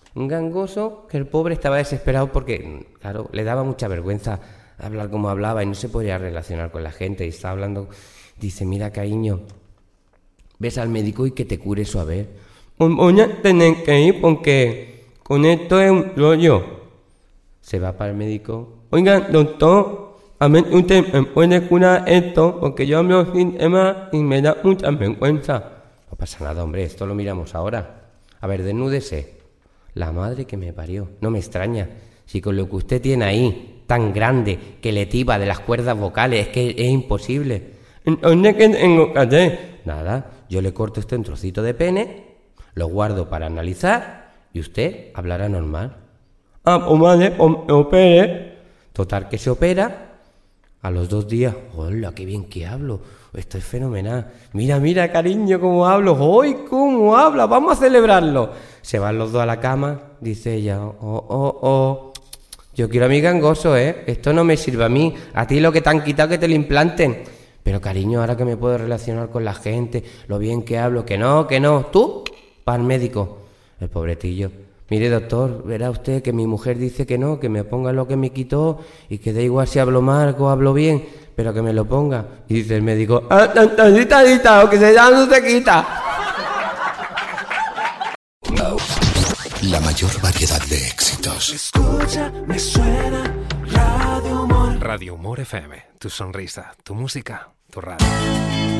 Un gangoso que el pobre estaba desesperado porque, claro, le daba mucha vergüenza hablar como hablaba y no se podía relacionar con la gente. Y estaba hablando, dice, mira, cariño, ves al médico y que te cure suave. Voy a tener que ir porque con esto es un rollo. Se va para el médico. Oiga, doctor, a ver, usted me puede curar esto porque yo hablo sin tema y me da mucha vergüenza. No pasa nada, hombre, esto lo miramos ahora. A ver, desnúdese. La madre que me parió. No me extraña. Si con lo que usted tiene ahí, tan grande, que le tiba de las cuerdas vocales, es que es imposible. Entonces, ¿qué tengo que hacer? Nada, yo le corto un trocito de pene, lo guardo para analizar y usted hablará normal. Ah, pues vale, pues me opere. Total, que se opera. A los 2 días, hola, qué bien que hablo. Esto es fenomenal. Mira, mira, cariño, cómo hablo. ¡Hoy cómo habla! Vamos a celebrarlo. Se van los dos a la cama. Dice ella, oh. Yo quiero a mi gangoso, ¿eh? Esto no me sirve a mí. A ti lo que te han quitado que te lo implanten. Pero, cariño, ahora que me puedo relacionar con la gente, lo bien que hablo, que no. Tú, para el médico. El pobretillo. Mire, doctor, verá usted que mi mujer dice que no, que me ponga lo que me quitó y que da igual si hablo mal o hablo bien, pero que me lo ponga. Y dice el médico, tantita, o que se ya no se quita. La mayor variedad de éxitos. Escucha, me suena Radio Humor. Radio Humor FM, tu sonrisa, tu música, tu radio.